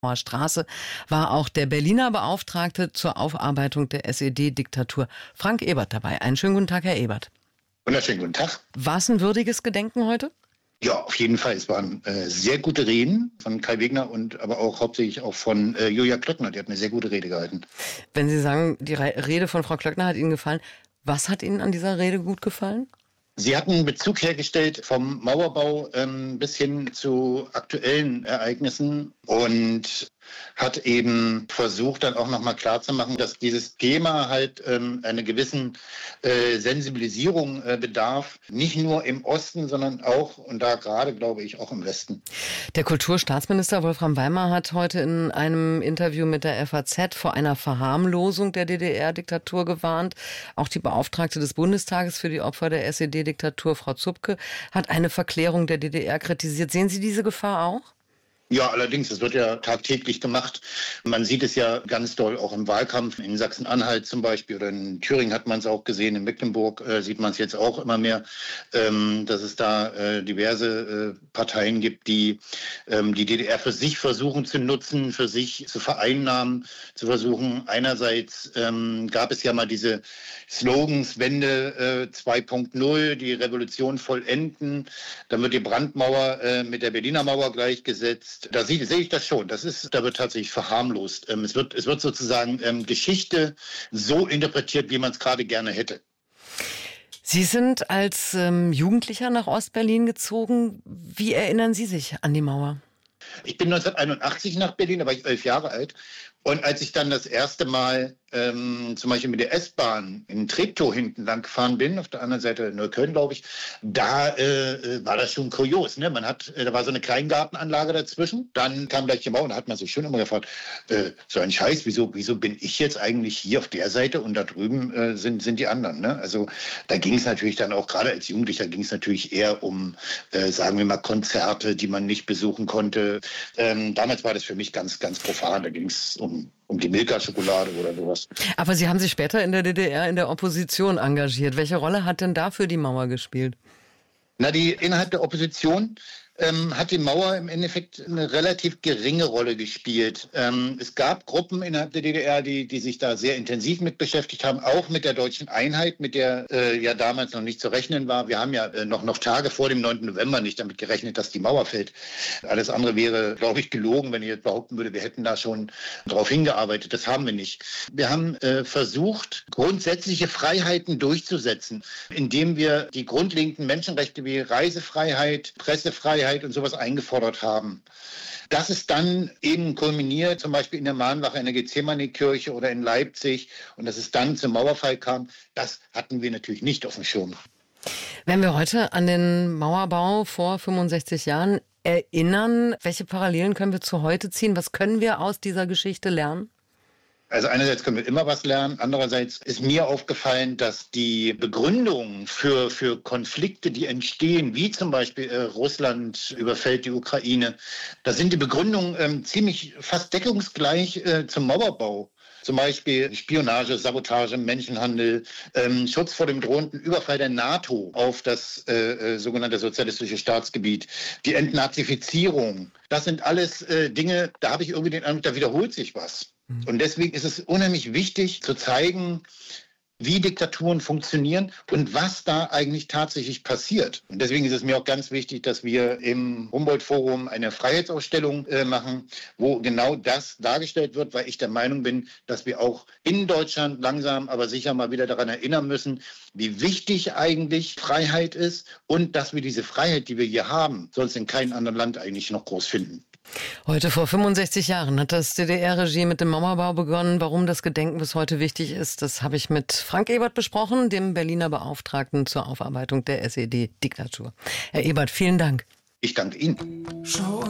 Straße war auch der Berliner Beauftragte zur Aufarbeitung der SED-Diktatur, Frank Ebert, dabei. Einen schönen guten Tag, Herr Ebert. Wunderschönen guten Tag. War es ein würdiges Gedenken heute? Ja, auf jeden Fall. Es waren sehr gute Reden von Kai Wegner und aber auch hauptsächlich auch von Julia Klöckner. Die hat eine sehr gute Rede gehalten. Wenn Sie sagen, die Rede von Frau Klöckner hat Ihnen gefallen, was hat Ihnen an dieser Rede gut gefallen? Sie hat einen Bezug hergestellt vom Mauerbau bis hin zu aktuellen Ereignissen und hat eben versucht, dann auch nochmal klarzumachen, dass dieses Thema halt einer gewissen Sensibilisierung bedarf. Nicht nur im Osten, sondern auch, und da gerade, glaube ich, auch im Westen. Der Kulturstaatsminister Wolfram Weimar hat heute in einem Interview mit der FAZ vor einer Verharmlosung der DDR-Diktatur gewarnt. Auch die Beauftragte des Bundestages für die Opfer der SED-Diktatur, Frau Zupke, hat eine Verklärung der DDR kritisiert. Sehen Sie diese Gefahr auch? Ja, allerdings, es wird ja tagtäglich gemacht. Man sieht es ja ganz doll auch im Wahlkampf in Sachsen-Anhalt zum Beispiel oder in Thüringen hat man es auch gesehen, in Mecklenburg sieht man es jetzt auch immer mehr, dass es da diverse Parteien gibt, die die DDR für sich versuchen zu nutzen, für sich zu vereinnahmen, zu versuchen. Einerseits gab es ja mal diese Slogans, Wende 2.0, die Revolution vollenden, dann wird die Brandmauer mit der Berliner Mauer gleichgesetzt. Da sehe ich das schon. Da wird tatsächlich verharmlost. Es wird sozusagen Geschichte so interpretiert, wie man es gerade gerne hätte. Sie sind als Jugendlicher nach Ostberlin gezogen. Wie erinnern Sie sich an die Mauer? Ich bin 1981 nach Berlin, da war ich 11 Jahre alt. Und als ich dann das erste Mal zum Beispiel mit der S-Bahn in Treptow hinten lang gefahren bin, auf der anderen Seite Neukölln, glaube ich, da war das schon kurios. Ne? Da war so eine Kleingartenanlage dazwischen. Dann kam gleich die Mauer und da hat man sich schon immer gefragt, so ein Scheiß, wieso bin ich jetzt eigentlich hier auf der Seite und da drüben sind die anderen. Ne? Also da ging es natürlich dann auch, gerade als Jugendlicher, ging es natürlich eher um, sagen wir mal, Konzerte, die man nicht besuchen konnte. Damals war das für mich ganz, ganz profan. Da ging es um die Milka-Schokolade oder sowas. Aber Sie haben sich später in der DDR in der Opposition engagiert. Welche Rolle hat denn dafür die Mauer gespielt? Innerhalb der Opposition hat die Mauer im Endeffekt eine relativ geringe Rolle gespielt. Es gab Gruppen innerhalb der DDR, die sich da sehr intensiv mit beschäftigt haben, auch mit der deutschen Einheit, mit der ja damals noch nicht zu rechnen war. Wir haben ja noch Tage vor dem 9. November nicht damit gerechnet, dass die Mauer fällt. Alles andere wäre, glaube ich, gelogen, wenn ich jetzt behaupten würde, wir hätten da schon darauf hingearbeitet. Das haben wir nicht. Wir haben versucht, grundsätzliche Freiheiten durchzusetzen, indem wir die grundlegenden Menschenrechte wie Reisefreiheit, Pressefreiheit und sowas eingefordert haben. Das ist dann eben kulminiert, zum Beispiel in der Mahnwache in der Gethsemane-Kirche oder in Leipzig, und dass es dann zum Mauerfall kam, das hatten wir natürlich nicht auf dem Schirm. Wenn wir heute an den Mauerbau vor 65 Jahren erinnern, welche Parallelen können wir zu heute ziehen? Was können wir aus dieser Geschichte lernen? Also einerseits können wir immer was lernen, andererseits ist mir aufgefallen, dass die Begründungen für Konflikte, die entstehen, wie zum Beispiel Russland überfällt die Ukraine, da sind die Begründungen ziemlich fast deckungsgleich zum Mauerbau. Zum Beispiel Spionage, Sabotage, Menschenhandel, Schutz vor dem drohenden Überfall der NATO auf das sogenannte sozialistische Staatsgebiet, die Entnazifizierung. Das sind alles Dinge, da habe ich irgendwie den Eindruck, da wiederholt sich was. Und deswegen ist es unheimlich wichtig zu zeigen, wie Diktaturen funktionieren und was da eigentlich tatsächlich passiert. Und deswegen ist es mir auch ganz wichtig, dass wir im Humboldt-Forum eine Freiheitsausstellung machen, wo genau das dargestellt wird, weil ich der Meinung bin, dass wir auch in Deutschland langsam, aber sicher mal wieder daran erinnern müssen, wie wichtig eigentlich Freiheit ist und dass wir diese Freiheit, die wir hier haben, sonst in keinem anderen Land eigentlich noch groß finden. Heute vor 65 Jahren hat das DDR-Regime mit dem Mauerbau begonnen. Warum das Gedenken bis heute wichtig ist, das habe ich mit Frank Ebert besprochen, dem Berliner Beauftragten zur Aufarbeitung der SED-Diktatur. Herr Ebert, vielen Dank. Ich danke Ihnen.